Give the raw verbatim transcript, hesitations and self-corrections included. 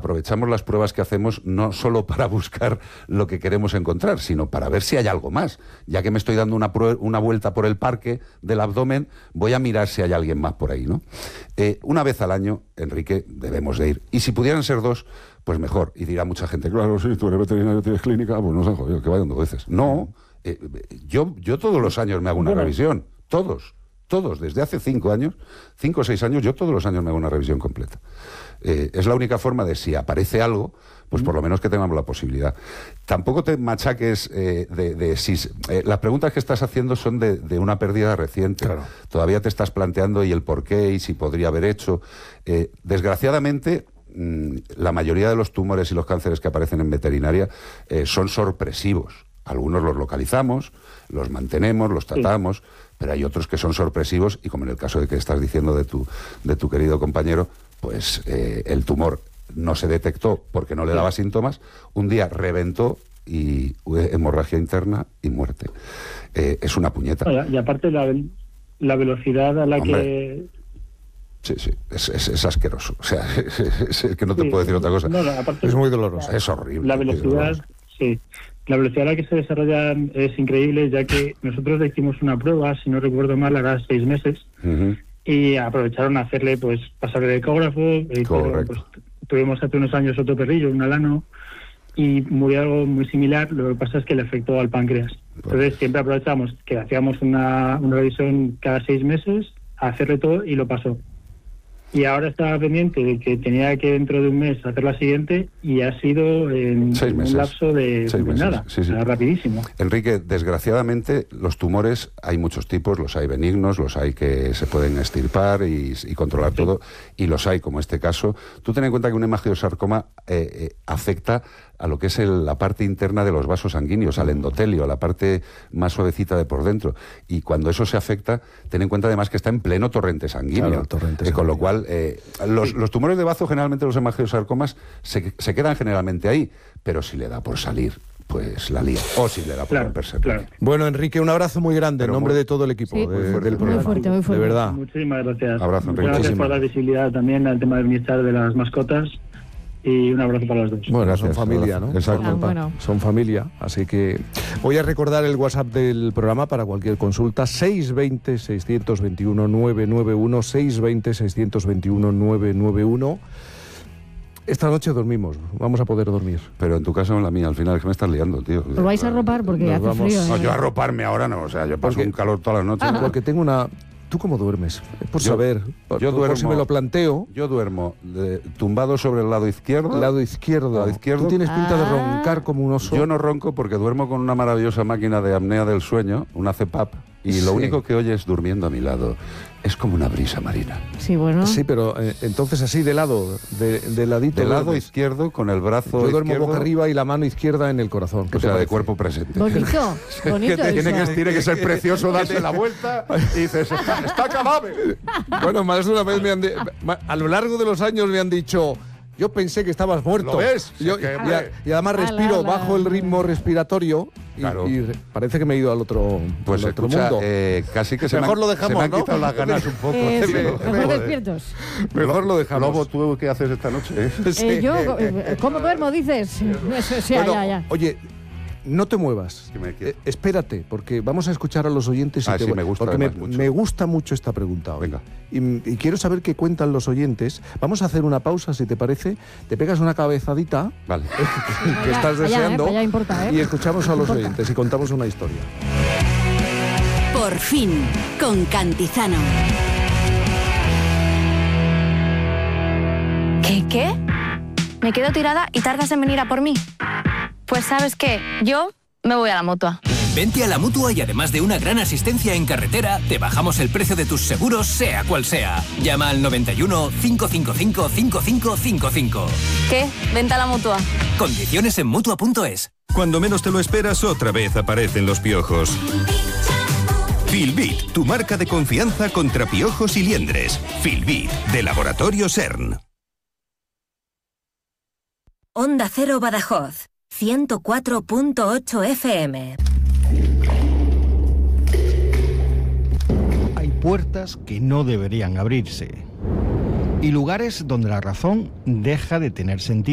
aprovechamos las pruebas que hacemos no solo para buscar lo que queremos encontrar, sino para ver si hay algo más. Ya que me estoy dando una, prue- una vuelta por el parque del abdomen, voy a mirar si hay alguien más por ahí, ¿no? Eh, una vez al año, Enrique, debemos de ir. Y si pudieran ser dos, pues mejor. Y dirá mucha gente, claro, si tú eres veterinario, tienes clínica, pues no sé, jodido, que vayan dos veces. No, eh, yo, yo todos los años me hago una revisión, todos. Todos, desde hace cinco años, cinco o seis años, yo todos los años me hago una revisión completa. Eh, es la única forma de, si aparece algo, pues por lo menos que tengamos la posibilidad. Tampoco te machaques eh, de, de si... Eh, las preguntas que estás haciendo son de, de una pérdida reciente. Claro. Todavía te estás planteando y el por qué y si podría haber hecho. Eh, desgraciadamente, mmm, la mayoría de los tumores y los cánceres que aparecen en veterinaria eh, son sorpresivos. Algunos los localizamos, los mantenemos, los tratamos, sí. Pero hay otros que son sorpresivos y, como en el caso de que estás diciendo de tu, de tu querido compañero, pues eh, el tumor no se detectó porque no le daba síntomas, un día reventó y hemorragia interna y muerte. Eh, es una puñeta. Y aparte la, la velocidad a la Hombre. que... Sí, sí, es, es, es asqueroso. O sea, es, es, es que no te sí, puedo decir otra cosa. No, no, aparte, es muy doloroso. La, es horrible. La velocidad, sí. La velocidad a la que se desarrollan es increíble, ya que nosotros le hicimos una prueba, si no recuerdo mal, hará seis meses, uh-huh. y aprovecharon a hacerle, pues, pasar el ecógrafo. Y pero, pues, tuvimos hace unos años otro perrillo, un alano, y murió algo muy similar. Lo que pasa es que le afectó al páncreas. Entonces, pues. siempre aprovechamos que hacíamos una, una revisión cada seis meses, a hacerle todo, y lo pasó. Y ahora estaba pendiente de que tenía que dentro de un mes hacer la siguiente y ha sido en un lapso de, de nada, sí, sí. O sea, rapidísimo. Enrique, desgraciadamente los tumores hay muchos tipos, los hay benignos, los hay que se pueden extirpar y, y controlar sí. todo, y los hay como este caso. Tú ten en cuenta que un hemangiosarcoma eh, eh, afecta a lo que es el, la parte interna de los vasos sanguíneos, al endotelio, a la parte más suavecita de por dentro. Y cuando eso se afecta, ten en cuenta además que está en pleno torrente sanguíneo. Claro, torrente eh, con lo cual, eh, los, sí. los tumores de bazo, generalmente los hemangiosarcomas, se, se quedan generalmente ahí, pero si le da por salir, pues la lía. O si le da por claro, romperse. Claro. Bueno, Enrique, un abrazo muy grande pero en nombre muy, de todo el equipo sí, de, fuerte, del programa. Muy fuerte, muy fuerte. De verdad. Muchísimas gracias. Abrazo, Enrique. Muchas gracias por dar visibilidad también al tema del bienestar de las mascotas. Y un abrazo para los dos. Bueno, gracias, son familia, ¿no? Exacto. Ah, bueno. Son familia, así que voy a recordar el WhatsApp del programa para cualquier consulta: seis dos cero, seis dos uno, nueve nueve uno, seis dos cero, seis dos uno, nueve nueve uno. Esta noche dormimos, vamos a poder dormir. Pero en tu casa o en la mía, al final es que me estás liando, tío. ¿Lo vais a arropar? Porque Nos hace vamos... frío. No, yo arroparme ahora no, o sea, yo paso porque, un calor todas las noches. ¿no? Porque tengo una... ¿Tú cómo duermes? Por yo, saber, por, yo por, duermo, por si me lo planteo. Yo duermo de, tumbado sobre el lado izquierdo. Lado izquierdo. Lado izquierdo. Tú tienes pinta ah. de roncar como un oso. Yo no ronco porque duermo con una maravillosa máquina de apnea del sueño, una C PAP, y sí. lo único que oyes durmiendo a mi lado es como una brisa marina. Sí, bueno. Sí, pero eh, entonces así de lado, de, de ladito. De lado duermes. Izquierdo con el brazo Yo duermo izquierdo, boca arriba y la mano izquierda en el corazón. O sea, de cuerpo presente. Bonito, bonito. que tiene, que, tiene que ser precioso darse la vuelta y dices, está, está cadáver. Bueno, más de una vez me han de, a lo largo de los años me han dicho... Yo pensé que estabas muerto. ¿Lo ves? Yo, que, y, a, y además respiro ala, ala. bajo el ritmo respiratorio y, claro. y parece que me he ido al otro, pues al otro escucha, mundo. Eh, casi que se mejor me, lo dejamos, se me han ¿no? quitado las ganas un poco. Eh, sí, mejor, mejor despiertos. Mejor lo dejamos. Lobo, ¿tú qué haces esta noche? ¿Eh? Sí. Eh, yo, ¿cómo duermo, dices? Eso, sí, bueno, ya, ya. Oye, no te muevas. Eh, espérate, porque vamos a escuchar a los oyentes. Y ah, te sí, me gusta, porque me, mucho. me gusta mucho esta pregunta hoy. Venga. Y, y quiero saber qué cuentan los oyentes. Vamos a hacer una pausa, si te parece. Te pegas una cabezadita vale. que allá, estás deseando allá, eh, importa, eh. y escuchamos a los importa. oyentes y contamos una historia. Por fin, con Cantizano. ¿Qué, qué? ¿Me quedo tirada y tardas en venir a por mí? Pues ¿sabes qué? Yo me voy a la Mutua. Vente a la Mutua y además de una gran asistencia en carretera, te bajamos el precio de tus seguros, sea cual sea. Llama al noventa y uno, cinco cinco cinco, cinco cinco cinco cinco. ¿Qué? Vente a la Mutua. Condiciones en Mutua punto es. Cuando menos te lo esperas, otra vez aparecen los piojos. Filbit, tu marca de confianza contra piojos y liendres. Filbit, de Laboratorio CERN. Onda Cero Badajoz, ciento cuatro punto ocho F M. Hay puertas que no deberían abrirse y lugares donde la razón deja de tener sentido.